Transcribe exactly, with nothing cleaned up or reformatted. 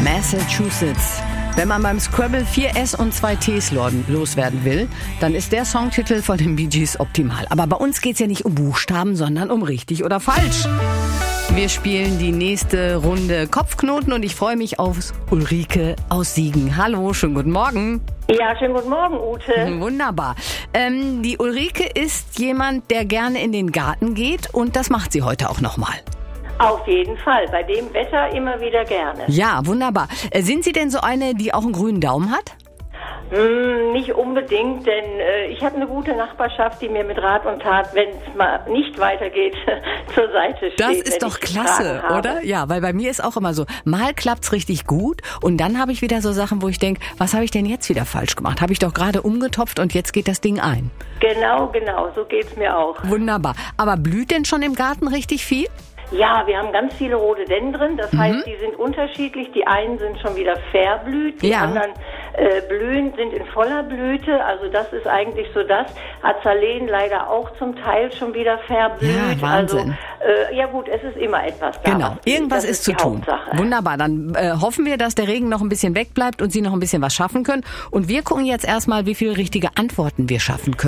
Massachusetts. Wenn man beim Scrabble vier S und zwei Ts loswerden will, dann ist der Songtitel von den Bee Gees optimal. Aber bei uns geht's ja nicht um Buchstaben, sondern um richtig oder falsch. Wir spielen die nächste Runde Kopfknoten und ich freue mich auf Ulrike aus Siegen. Hallo, schönen guten Morgen. Ja, schönen guten Morgen, Ute. Wunderbar. Ähm, die Ulrike ist jemand, der gerne in den Garten geht und das macht sie heute auch nochmal. Auf jeden Fall, bei dem Wetter immer wieder gerne. Ja, wunderbar. Äh, sind Sie denn so eine, die auch einen grünen Daumen hat? Hm, nicht unbedingt, denn äh, ich habe eine gute Nachbarschaft, die mir mit Rat und Tat, wenn es mal nicht weitergeht, zur Seite steht. Das ist doch klasse, oder? Ja, weil bei mir ist auch immer so, mal klappt's richtig gut und dann habe ich wieder so Sachen, wo ich denke, was habe ich denn jetzt wieder falsch gemacht? Habe ich doch gerade umgetopft und jetzt geht das Ding ein. Genau, genau, so geht's mir auch. Wunderbar. Aber blüht denn schon im Garten richtig viel? Ja, wir haben ganz viele Rhododendren, das Mhm. heißt, die sind unterschiedlich. Die einen sind schon wieder verblüht, die Ja. anderen äh, blühen, sind in voller Blüte. Also das ist eigentlich so das. Azaleen leider auch zum Teil schon wieder verblüht. Ja, Wahnsinn. Also, äh, ja gut, es ist immer etwas da. Genau, was- irgendwas das ist zu die tun. Hauptsache. Wunderbar, dann äh, hoffen wir, dass der Regen noch ein bisschen wegbleibt und Sie noch ein bisschen was schaffen können. Und wir gucken jetzt erstmal, wie viele richtige Antworten wir schaffen können.